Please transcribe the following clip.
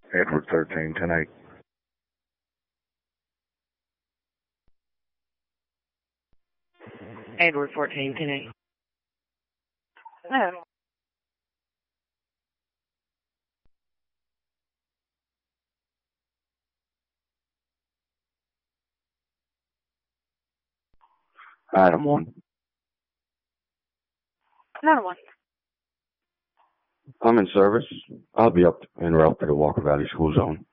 Edward 13-10-8. Edward 14-10-8. No. Item 1. Another one. I'm in service. I'll be up en route to the Walker Valley School Zone.